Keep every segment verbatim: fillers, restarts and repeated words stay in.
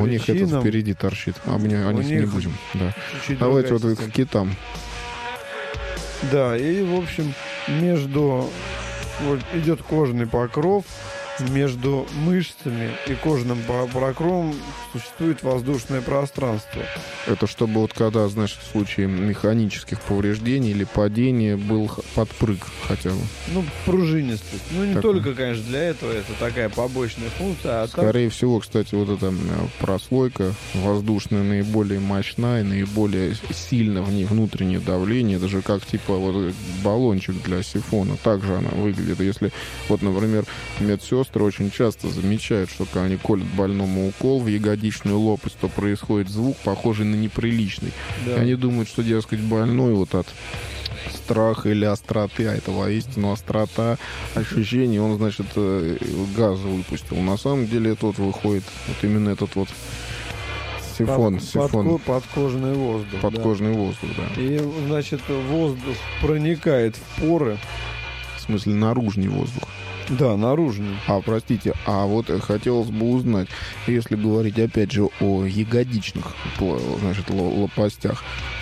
у них это впереди торчит. А мне о них не будем. Да. Давайте вот к китам. Да, и, в общем, между... Вот идет кожный покров, между мышцами и кожным покровом существует воздушное пространство. Это чтобы вот когда, значит, в случае механических повреждений или падения был подпрыг хотя бы. Ну, пружинистость. Ну, не так, только, конечно, для этого. Это такая побочная функция. А скорее так... всего, кстати, вот эта прослойка воздушная наиболее мощная, наиболее сильно в ней внутреннее давление. Даже как типа вот баллончик для сифона. Так же она выглядит. Если вот, например, медсестры очень часто замечают, что когда они колят больному укол в ягодичную лопасть, то происходит звук, похожий на неприличный. Да. И они думают, что, дескать, больной вот от страха или остроты, а это воистину острота ощущений, он, значит, газ выпустил. На самом деле это вот выходит вот именно этот вот сифон. Под, сифон. Под, подкожный воздух. Подкожный да. воздух, да. И, значит, воздух проникает в поры. В смысле, наружный воздух. Да, наружный. А, простите, а вот хотелось бы узнать, если говорить, опять же, о ягодичных, значит, лопастях,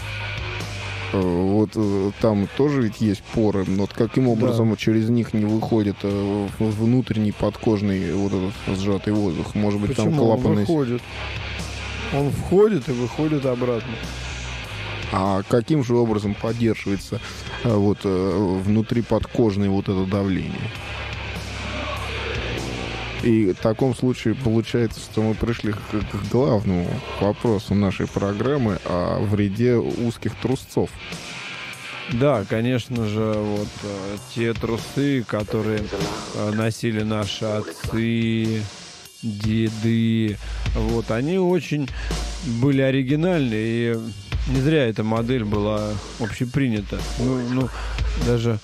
вот там тоже ведь есть поры, но вот каким образом да. через них не выходит внутренний подкожный вот этот сжатый воздух? Может быть, почему? Там клапаны... Он выходит. Он входит и выходит обратно. А каким же образом поддерживается вот внутри подкожное вот это давление? И в таком случае получается, что мы пришли к, к главному вопросу нашей программы о вреде узких трусцов. Да, конечно же, вот э, те трусы, которые э, носили наши отцы, деды, вот, они очень были оригинальны, и не зря эта модель была общепринята. Ну, ну даже...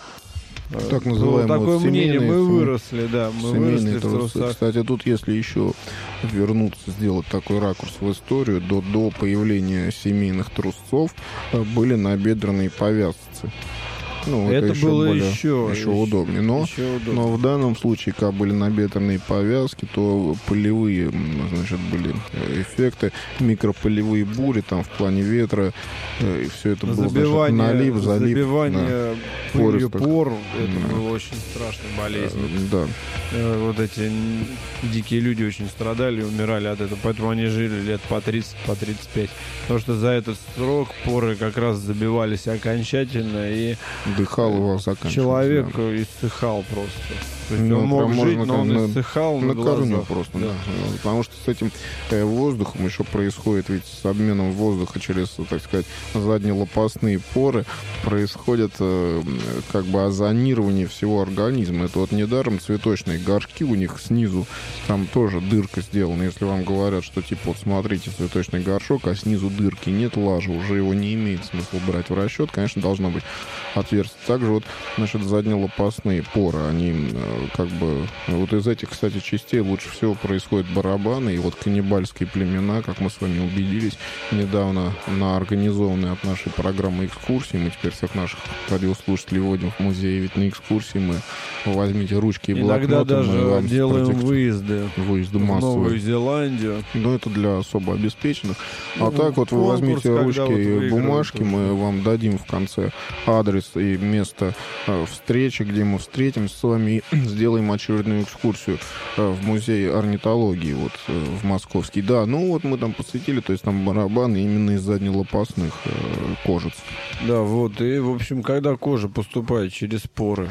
Так называемое такое вот мнение, мы выросли, да, мы выросли в трусах. Кстати, тут если еще вернуться, сделать такой ракурс в историю, до, до появления семейных трусцов были набедренные повязки. Ну, это, это еще было более, еще, еще удобнее. Но, еще удобнее. Но в данном случае, когда были набедренные повязки, то полевые, значит, были эффекты, микропылевые бури там в плане ветра, и все это было, значит, налив, залив. Забивание да, пылью пор, это да. было очень страшной болезнью. Да. Вот эти дикие люди очень страдали и умирали от этого, поэтому они жили лет по тридцать, по тридцать пять. Потому что за этот срок поры как раз забивались окончательно, и дыхал у вас заканчивался. Человек да. иссыхал просто. То есть ну, он мог жить, можно, но он на, иссыхал на, на глазах. Просто, да. Да. Потому что с этим э, воздухом еще происходит, ведь с обменом воздуха через, так сказать, заднелопастные поры происходит э, как бы озонирование всего организма. Это вот недаром цветочные горшки у них снизу, там тоже дырка сделана. Если вам говорят, что типа вот смотрите, цветочный горшок, а снизу дырки нет, лажи, уже его не имеет смысла брать в расчет, конечно, должно быть отверстие. Также вот, значит, заднелопастные поры, они как бы... Вот из этих, кстати, частей лучше всего происходят барабаны. И вот каннибальские племена, как мы с вами убедились, недавно на организованной от нашей программы экскурсии, мы теперь всех наших радиослушателей вводим в музей, ведь на экскурсии мы возьмите ручки и блокноты. Иногда даже делаем выезды, выезды в массовые. Новую Зеландию. Но это для особо обеспеченных. Ну, а так вот вы возьмите ручки вот и бумажки, мы вам дадим в конце адрес и место встречи, где мы встретимся с вами и сделаем очередную экскурсию в музей орнитологии вот в московский. Да, ну вот мы там посвятили, то есть там барабаны именно из заднелопастных кожиц. Да, вот, и в общем, когда кожа поступает через поры,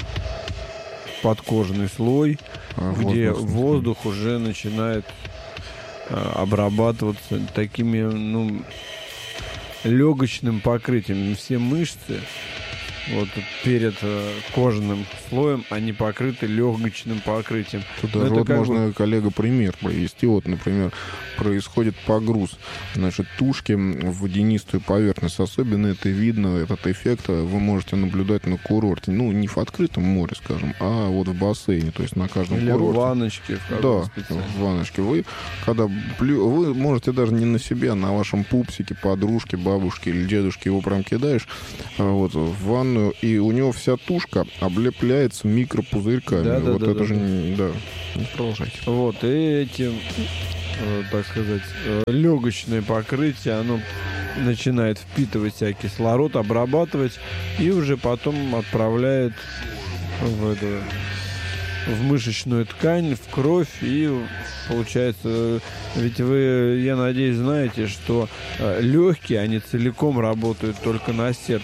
подкожный слой, а, где воздух, воздух уже начинает а, обрабатываться такими, ну, легочным покрытием. Все мышцы вот перед э, кожаным слоем они покрыты легочным покрытием. Тут даже вот можно, бы... коллега, пример привести. Вот, например, происходит погруз, значит, тушки в водянистую поверхность. Особенно это видно, этот эффект вы можете наблюдать на курорте. Ну, не в открытом море, скажем, а вот в бассейне, то есть на каждом или курорте. в ванночке. В да, в ванночке. Вы, когда плю... вы можете даже не на себе, а на вашем пупсике, подружке, бабушке или дедушке его прям кидаешь вот, в ванну, и у него вся тушка облепляется микропузырьками. Да, да, вот да, это да, же да. не... Да, не продолжайте. Вот, и эти э, так сказать, э, легочное покрытие, оно начинает впитывать себя кислород, обрабатывать и уже потом отправляет в, это, в мышечную ткань, в кровь. И получается, ведь вы, я надеюсь, знаете, что э, легкие, они целиком работают только на сердце,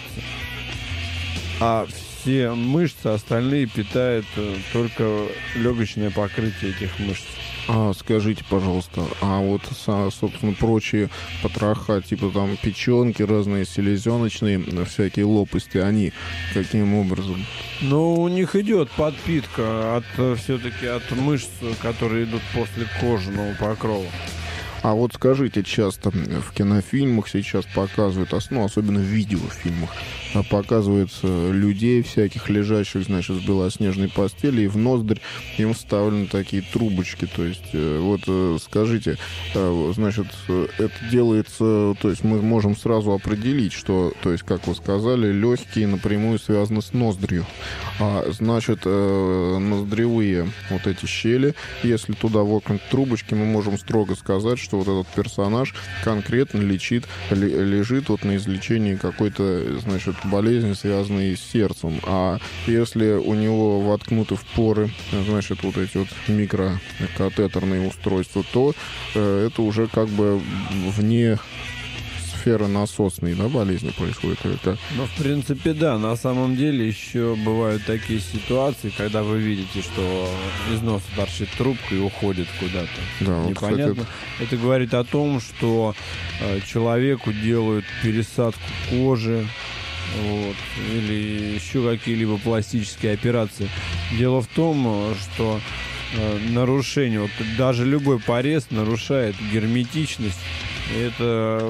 а все мышцы остальные питает э, только легочное покрытие этих мышц. А скажите, пожалуйста, а вот, собственно, прочие потроха, типа там печенки разные, селезеночные, всякие лопасти, они каким образом? Ну, у них идет подпитка от, все-таки от мышц, которые идут после кожного покрова. А вот скажите, часто в кинофильмах сейчас показывают, ну, особенно в видеофильмах, показываются людей всяких лежащих, значит, в белоснежной постели, и в ноздрь им вставлены такие трубочки. То есть, вот скажите, значит, это делается, то есть мы можем сразу определить, что, то есть, как вы сказали, легкие напрямую связаны с ноздрью. А значит, ноздревые вот эти щели, если туда воткнут трубочки, мы можем строго сказать, что вот этот персонаж конкретно лечит, лежит вот на излечении какой-то, значит, болезни, связанные с сердцем. А если у него воткнуты в поры, значит, вот эти вот микрокатетерные устройства, то э, это уже как бы вне сферы насосной, да, болезни происходит. Это... Ну, в принципе, да. На самом деле еще бывают такие ситуации, когда вы видите, что из носа торчит трубка и уходит куда-то. Да, вот, непонятно. кстати, это... это говорит о том, что э, человеку делают пересадку кожи, вот, или еще какие-либо пластические операции. Дело в том, что э, нарушение, вот даже любой порез нарушает герметичность, и это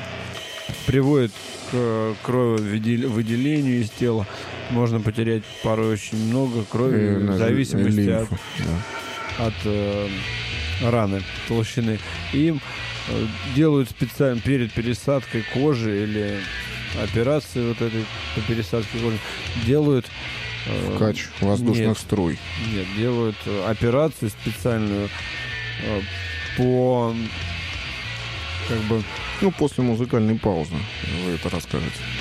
приводит к крововыделению из тела. Можно потерять порой очень много крови, в зависимости лимфу, от, да. от э, раны, толщины. Им э, делают специально перед пересадкой кожи или операции вот этой по пересадке кожи, делают э, вкач воздушных нет, струй. Нет, делают операцию специальную э, по как бы... Ну, после музыкальной паузы вы это расскажете.